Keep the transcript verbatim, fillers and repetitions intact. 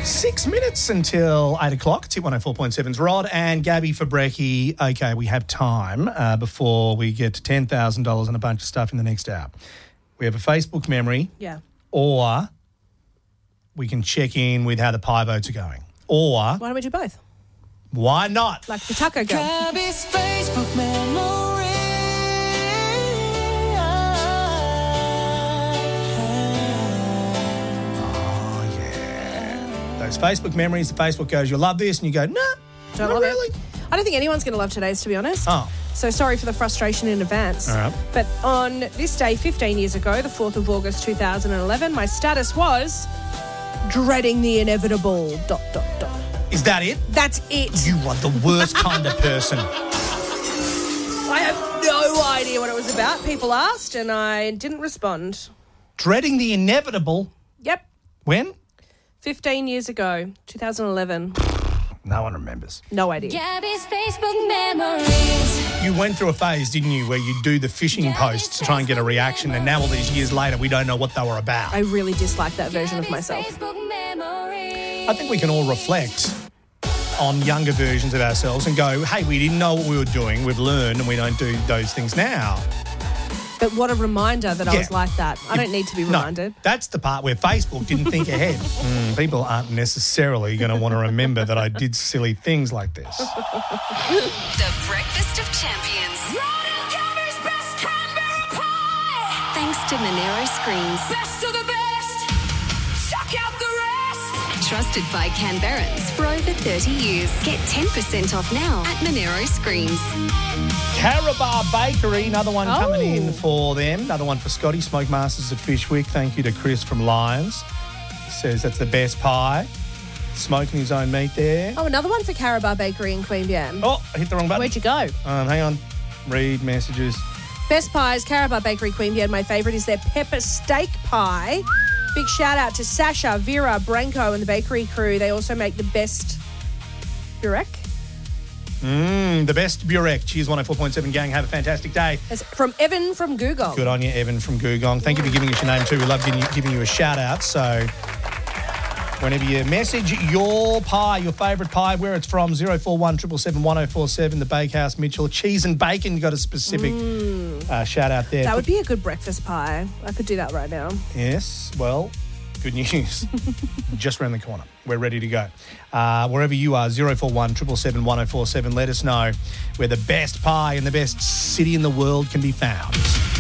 Six minutes until eight o'clock. It's Hit one oh four point seven's Rod and Gabby for brekkie. Okay, we have time uh, before we get to ten thousand dollars and a bunch of stuff in the next hour. We have a Facebook memory. Yeah. Or we can check in with how the pie votes are going. Or... Why don't we do both? Why not? Like the taco girl. Gabby's Facebook memory. Oh, yeah. Those Facebook memories, the Facebook goes, you'll love this, and you go, nah, Don't not love really. it. I don't think anyone's going to love today's, to be honest. Oh. So sorry for the frustration in advance. All right. But on this day, fifteen years ago, the fourth of August, two thousand eleven, my status was dreading the inevitable, dot, dot, dot. Is that it? That's it. You are the worst kind of person. I have no idea what it was about. People asked and I didn't respond. Dreading the inevitable. Yep. When? fifteen years ago, two thousand eleven. No one remembers. No idea. Gabby's Facebook memories. You went through a phase, didn't you, where you do the phishing posts to try and get a reaction, and now all these years later, we don't know what they were about. I really dislike that version of myself. Facebook memories. I think we can all reflect on younger versions of ourselves and go, hey, we didn't know what we were doing, we've learned, and we don't do those things now. But what a reminder that I Yeah. was like that. I don't need to be No, reminded. that's the part where Facebook didn't think ahead. Mm, people aren't necessarily going to want to remember that I did silly things like this. The Breakfast of Champions. Rod and Gabby's best Canberra pie. Thanks to Monero Screens. Best of the best. Chuck out the rest. Trusted by Canberrans for over thirty years. Get ten percent off now at Monero Screens. Carabar Bakery, another one Oh. coming in for them. Another one for Scotty, Smoke Masters at Fishwick. Thank you to Chris from Lions. He says that's the best pie. Smoking his own meat there. Oh, another one for Carabar Bakery in Queanbeyan. Oh, I hit the wrong button. Where'd you go? Um, hang on. Read messages. Best pies, Carabar Bakery Queanbeyan. My favourite is their pepper steak pie. Big shout out to Sasha, Vera, Branko and the bakery crew. They also make the best burek. Mmm, the best burek. Cheers, one oh four point seven gang. Have a fantastic day. That's from Evan from Google. Good on you, Evan from Googong. Thank you for giving us your name too. We love giving you, giving you a shout out. So whenever you message your pie, your favourite pie, where it's from, zero four one seven seven one oh four seven, the Bakehouse Mitchell. Cheese and bacon, you got a specific uh, shout out there. That would be a good breakfast pie. I could do that right now. Yes, well, good news. Just around the corner. We're ready to go. Uh, wherever you are, zero four one seven seven one oh four seven, let us know where the best pie in the best city in the world can be found.